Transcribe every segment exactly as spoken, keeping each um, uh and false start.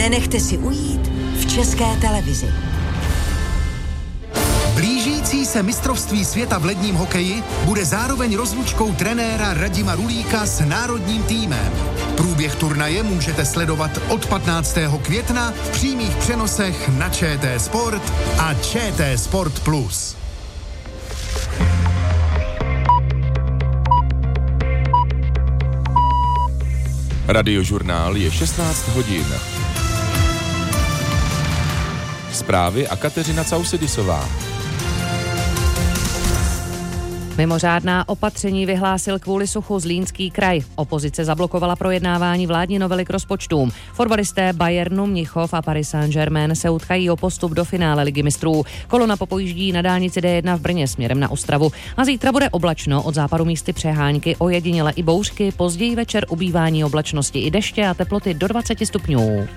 Nenechte si ujít v České televizi. Blížící se mistrovství světa v ledním hokeji bude zároveň rozlučkou trenéra Radima Rulíka s národním týmem. Průběh turnaje můžete sledovat od patnáctého května v přímých přenosech na ČT Sport a ČT Sport Plus. Radiožurnál je šestnáct hodin. Zprávy a Kateřina Causidisová. Mimořádná opatření vyhlásil kvůli suchu Zlínský kraj. Opozice zablokovala projednávání vládní novely k rozpočtům. Fotbalisté Bayernu, Mnichov a Paris Saint-Germain se utkají o postup do finále Ligy mistrů. Kolona popojíždí na dálnici D jedna v Brně směrem na Ostravu. A zítra bude oblačno, od západu místy přehánky, ojediněle i bouřky, později večer ubývání oblačnosti i deště a teploty do dvacet stupňů.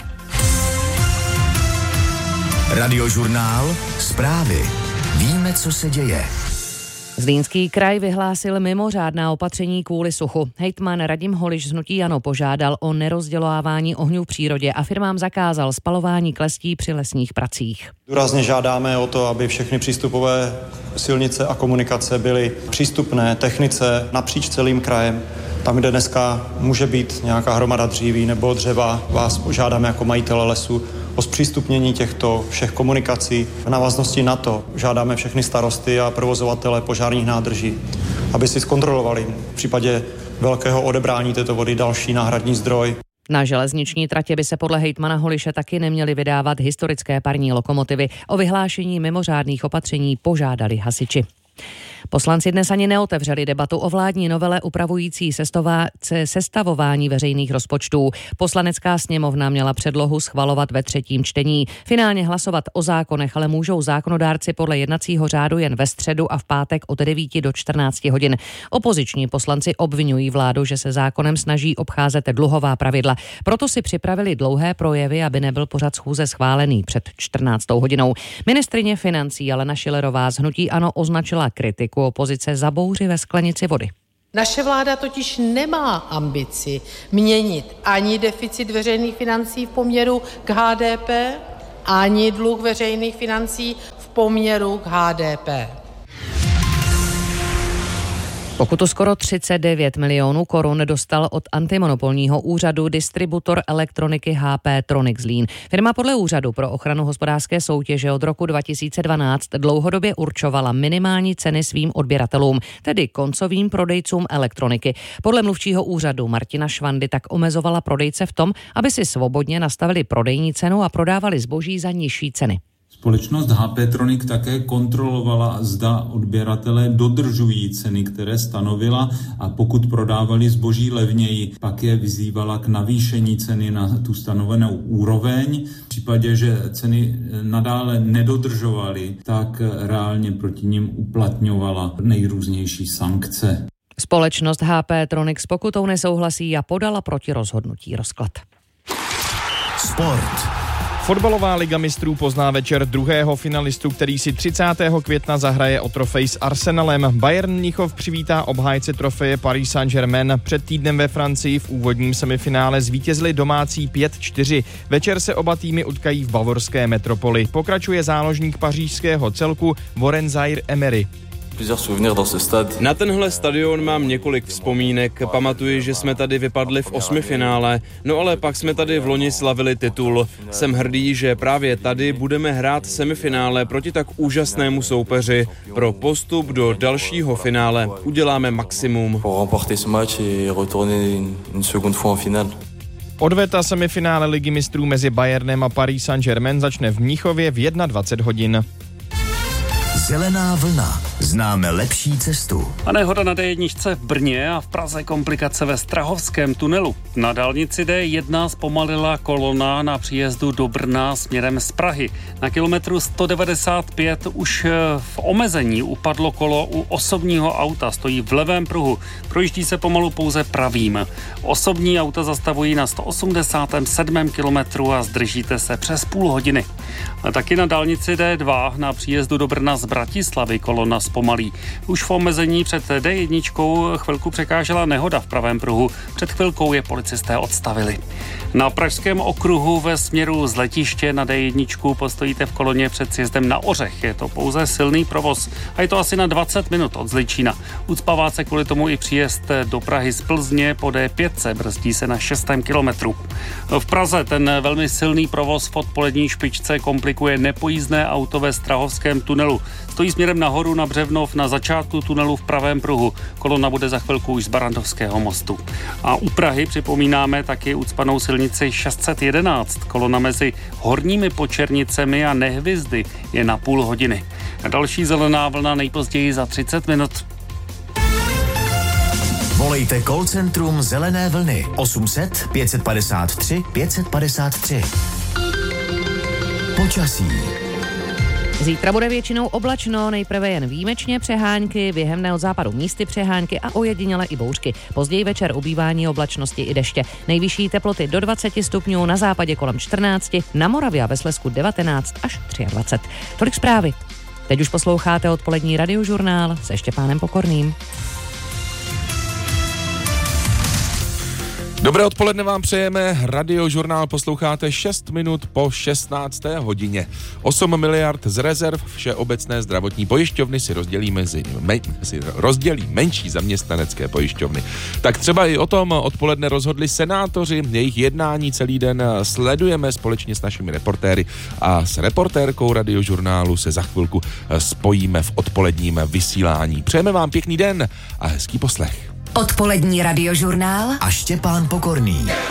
Radiožurnál, zprávy. Víme, co se děje. Zlínský kraj vyhlásil mimořádná opatření kvůli suchu. Hejtman Radim Holiš z hnutí ANO požádal o nerozdělovávání ohňů v přírodě a firmám zakázal spalování klestí při lesních pracích. Důrazně žádáme o to, aby všechny přístupové silnice a komunikace byly přístupné technice napříč celým krajem. Tam, kde dneska může být nějaká hromada dříví nebo dřeva, vás požádáme jako majitele lesu o zpřístupnění těchto všech komunikací. V návaznosti na to žádáme všechny starosty a provozovatele požárních nádrží, aby si zkontrolovali v případě velkého odebrání této vody další náhradní zdroj. Na železniční tratě by se podle hejtmana Holiše taky neměly vydávat historické parní lokomotivy. O vyhlášení mimořádných opatření požádali hasiči. Poslanci dnes ani neotevřeli debatu o vládní novele upravující sestavování veřejných rozpočtů. Poslanecká sněmovna měla předlohu schvalovat ve třetím čtení. Finálně hlasovat o zákonech ale můžou zákonodárci podle jednacího řádu jen ve středu a v pátek od devíti do čtrnácti hodin. Opoziční poslanci obvinují vládu, že se zákonem snaží obcházet dluhová pravidla. Proto si připravili dlouhé projevy, aby nebyl pořad schůze schválený před čtrnáctou hodinou. Ministryně financí Alena Schillerová z hnutí ANO označila kritiku opozice za bouři ve sklenici vody. Naše vláda totiž nemá ambici měnit ani deficit veřejných financí v poměru k H D P, ani dluh veřejných financí v poměru k H D P. Pokutu skoro třicet devět milionů korun dostal od antimonopolního úřadu distributor elektroniky H P Tronic Zlín. Firma podle Úřadu pro ochranu hospodářské soutěže od roku dva tisíce dvanáct dlouhodobě určovala minimální ceny svým odběratelům, tedy koncovým prodejcům elektroniky. Podle mluvčího úřadu Martina Švandy tak omezovala prodejce v tom, aby si svobodně nastavili prodejní cenu a prodávali zboží za nižší ceny. Společnost H P Tronic také kontrolovala, zda odběratelé dodržují ceny, které stanovila, a pokud prodávali zboží levněji, pak je vyzývala k navýšení ceny na tu stanovenou úroveň. V případě, že ceny nadále nedodržovaly, tak reálně proti nim uplatňovala nejrůznější sankce. Společnost H P Tronic s pokutou nesouhlasí a podala proti rozhodnutí rozklad. Sport. Fotbalová liga mistrů pozná večer druhého finalistu, který si třicátého května zahraje o trofej s Arsenalem. Bayern Mnichov přivítá obhájce trofeje Paris Saint-Germain. Před týdnem ve Francii v úvodním semifinále zvítězili domácí pět čtyři. Večer se oba týmy utkají v bavorské metropoli. Pokračuje záložník pařížského celku Warren Zaïre-Emery. Na tenhle stadion mám několik vzpomínek. Pamatuji, že jsme tady vypadli v osmifinále, no ale pak jsme tady v loni slavili titul. Jsem hrdý, že právě tady budeme hrát semifinále proti tak úžasnému soupeři. Pro postup do dalšího finále uděláme maximum. Odveta semifinále ligy mistrů mezi Bayernem a Paris Saint-Germain začne v Mnichově v dvacet jedna hodin. Zelená vlna. Známe lepší cestu. A nehoda na D jedna v Brně a v Praze komplikace ve Strahovském tunelu. Na dálnici D jedna zpomalila kolona na příjezdu do Brna směrem z Prahy. Na kilometru sto devadesát pět už v omezení upadlo kolo u osobního auta. Stojí v levém pruhu. Projíždí se pomalu pouze pravým. Osobní auta zastavují na sto osmdesátém sedmém kilometru a zdržíte se přes půl hodiny. A taky na dálnici D dva na příjezdu do Brna z Bratislavy kolona zpomalí. Už v omezení před D jedna chvilku překážela nehoda v pravém pruhu. Před chvilkou je policisté odstavili. Na pražském okruhu ve směru z letiště na D jedna postojíte v koloně před sjezdem na Ořech. Je to pouze silný provoz a je to asi na dvacet minut od Zličína. Ucpává se kvůli tomu i příjezd do Prahy z Plzně po D pět, brzdí se na šestém kilometru. V Praze ten velmi silný provoz v odpolední špičce komplikuje nepojízdné auto ve Strahovském tunelu. Stojí směrem nahoru na Břevnov na začátku tunelu v pravém pruhu. Kolona bude za chvilku už z Barandovského mostu. A u Prahy připomínáme taky ucpanou silnici šest set jedenáct. Kolona mezi Horními Počernicemi a Nehvizdy je na půl hodiny. A další zelená vlna nejpozději za třicet minut. Volejte call centrum Zelené vlny osm set pět padesát tři pět padesát tři. Počasí. Zítra bude většinou oblačno, nejprve jen výjimečně přehánky, během dne od západu místy přehánky a ojediněle i bouřky. Později večer ubývání oblačnosti i deště. Nejvyšší teploty do dvacet stupňů, na západě kolem čtrnáct, na Moravě a ve Slezsku devatenáct až dvacet tři. Tolik zprávy. Teď už posloucháte odpolední radiožurnál se Štěpánem Pokorným. Dobré odpoledne vám přejeme, radiožurnál posloucháte šest minut po šestnácté hodině. osm miliard z rezerv Všeobecné zdravotní pojišťovny si rozdělí mezi men, si rozdělí menší zaměstnanecké pojišťovny. Tak třeba i o tom odpoledne rozhodli senátoři, jejich jednání celý den sledujeme společně s našimi reportéry a s reportérkou radiožurnálu se za chvilku spojíme v odpoledním vysílání. Přejeme vám pěkný den a hezký poslech. Odpolední radiožurnál A Štěpán Pokorný.